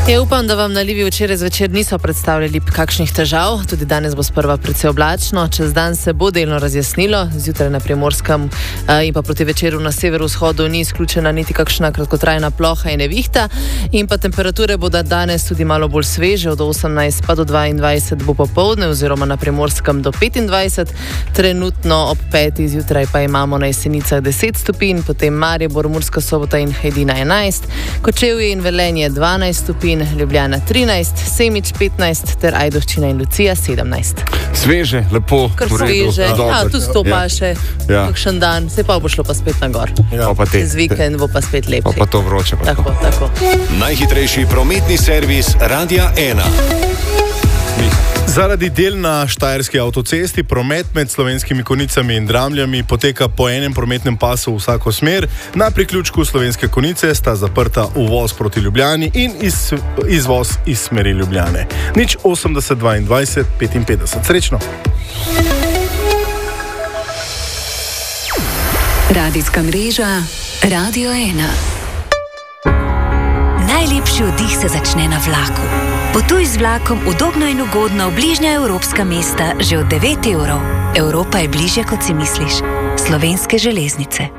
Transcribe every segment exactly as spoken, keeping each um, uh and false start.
Ja upam, da vam nalivi včeraj zvečer niso predstavljali kakšnih težav. Tudi danes bo sprva precej oblačno. Čez dan se bo delno razjasnilo. Zjutraj na Primorskem in pa proti večeru na severovzhodu ni izključena niti kakšna kratkotrajna ploha in nevihta. In pa temperature bodo danes tudi malo bolj sveže, od osemnajst pa do dvaindvajset bo popoldne oziroma na Primorskem do petindvajset. Trenutno ob petih zjutraj pa imamo na Jesenicah deset stopinj, potem Maribor, Murska Sobota in Hajdina enajst, Kočevje in Velenje dvanajst stopinj, Ljubljana trinajst, Semič petnajst ter Ajdovščina in Lucija sedemnajst. Sveže, lepo, kar sveže, ja, ja, tu sto pa ja. še Ja. kakšen dan, se pa bo šlo pa spet na gor. Ja. Pa te, Čez vikend bo pa spet lepši. pa, pa to vroče. Pa Tako, tako. Najhitrejši prometni servis Radia ena. Zaradi del na štajerski avtocesti promet med Slovenskimi Konjicami in Dramljami poteka po enem prometnem pasu v vsako smer. Na priključku Slovenske Konjice sta zaprta uvoz proti Ljubljani in iz, izvoz iz smeri Ljubljane. Nič osemdeset dvaindvajset petinpetdeset. Srečno! Radijska mreža Radio ena. Najlepši oddih se začne na vlaku. Potuj z vlakom udobno in ugodno v bližnja evropska mesta že od devet evrov. Evropa je bližje, kot si misliš. Slovenske železnice.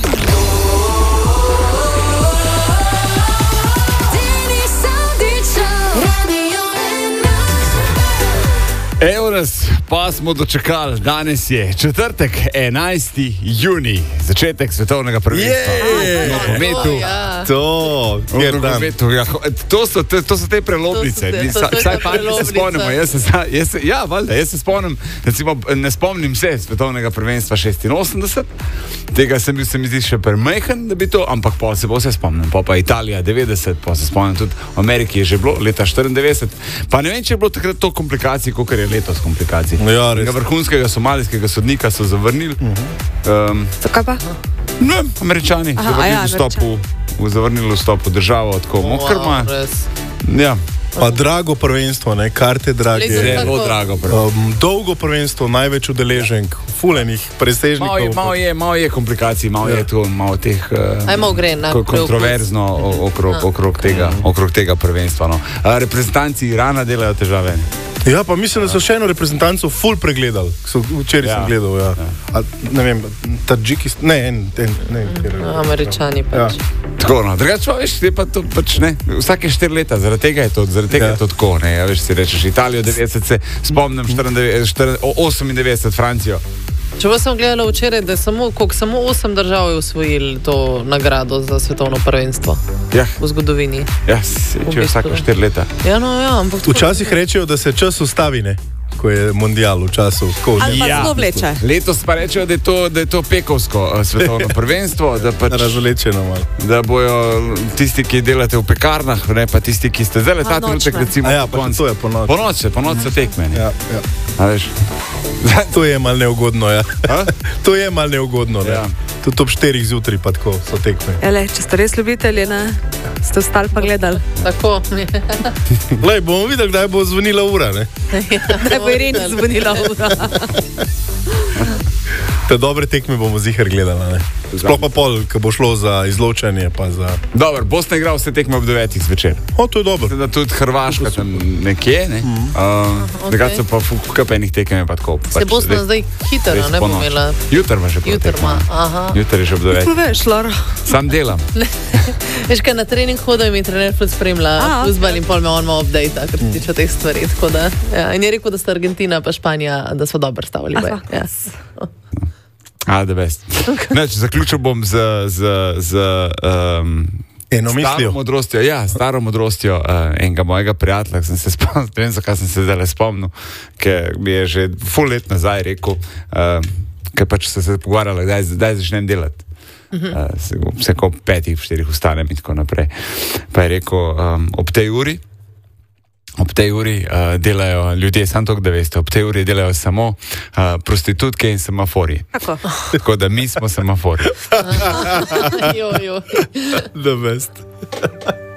Evo nas, pa smo dočekali. Danes je četrtek, enajsti junij, začetek svetovnega prvenstva. Je! V nogometu. Oh, ja. To, V kjer dan. nogometu, ja, to, so te, to so te prelomnice. To so te- Mi to sa- so Vsaj te pa se prelomnice. spomnimo. Jaz se, sa- jaz se, ja, valjda, jaz se spomnim, recimo, ne spomnim se svetovnega prvenstva šestinosemdeset. Tega sem bil, se mi zdi, še premajhen, da bi to, ampak pa se bo vse spomnim. Pa pa Italija devetdeset, pa se spomnim tudi v Ameriki je že bilo leta štiriindevetdeset. Pa ne vem, če je bilo takrat to komplikacij, kot je letos komplikacij. Ja, res. Tega vrhunskega somalijskega sodnika so zavrnili. Um, Zakaj pa? ne, Američani, Aha, zavrnili ja, vstop v, v zavrnili vstop v državo, tako mokrma. Wow, res. Ja, Pa drago prvenstvo, ne, karte drage. Leto- zelo Tako. drago. prav. Um, dolgo prvenstvo, največ udeleženk, fulenih, Malo je, presežnikov. malo je, malo je komplikacij, malo je tu, malo teh uh, Ajmo gre na ko- kontroverzno o- okrog, okrog, tega, okrog tega prvenstva. No. A, reprezentanci Irana delajo težave. Ja, pa mislim, da so še eno reprezentanco ful pregledali. So, včeraj Ja. sem gledal, ja. A, ne vem, Tadžikistan, ne, en, en, ne, en, Američani pač. Ja. Tako, no, drugače pa veš, je pa to pač ne, vsake štiri leta, zaradi tega je to, zaradi tega Ja. je to tako, ne, ja, veš, si rečeš Italijo devetdeset, se spomnim štiriindevetdeset, osemindevetdeset Francijo. Če bo sem gledala včeraj, da je samo, koliko, samo osem držav je osvojilo to nagrado za svetovno prvenstvo Ja, v zgodovini. ja, se, V če je bistvu, vsako ja. štiri leta. Ja, no, ja, ampak tako- Včasih rečejo, da se čas ustavi, ne, ko je mundial v času. Tako, Ali ne, pa Ja. zelo vleče. Letos pa rečejo, da je to, da je to pekovsko uh, svetovno prvenstvo, da pač razvlečeno malo. da bojo tisti, ki delate v pekarnah, ne pa tisti, ki ste zdaj ta A, trenutek, nočne. recimo, A ja, po pa koncu. to je ponoči. Ponoči, ponoči so tekme. Ne? Ja, ja. A veš? To je malo neugodno, ja. A? To je malo neugodno, ne. Ja. Tudi ob štirih zjutraj pa tako so tekme. Ele, če ste res ljubitelji, ne? Ste ostali pa gledali. Tako. Glej, bomo videli, kdaj bo zvonila ura, ne. Da bo Irina zvonila ura. Te dobre tekme bomo zihar gledali, ne. Sploh pa pol, ko bo šlo za izločanje, pa za... Dobro, Bosna igra vse tekme ob devetih zvečer. O, to je dobro. Da tudi Hrvaška tam nekje, ne? Uh, okej. Drugače so pa fuk kapenih tekem je pa tako. Se Bosna zdaj hitro, res ne bo ponoči. imela. Jutr ima že Jutr ima, aha. Jutr je že ob devetih. Veš, Lora. Sam delam. Veš, kaj na trening hodim in trener ful spremlja A, fuzbal in pol me on ima update, kar se tiče teh stvari. Tako da, ja. In je rekel, da sta Argentina pa Španija, da so dobro stavili. Aha. Ja. A, da best. Neč, zaključil bom z, z, z um, Eno staro mislijo. modrostjo, ja, staro modrostjo uh, enega mojega prijatelja, sem se spomnil, ne vem, zakaj sem se zdaj spomnil, ker mi je že ful let nazaj rekel, uh, ker pač so se pogovarjali, kdaj, kdaj začnem delati. Uh, se, vse ko ob petih, štirih vstanem in tako naprej. Pa je rekel, um, ob tej uri, ob tej uri uh, delajo ljudje, samo to, da veste, ob tej uri delajo samo uh, prostitutke in semafori. Kako? Tako da mi smo semafori. Jo, jo. The best.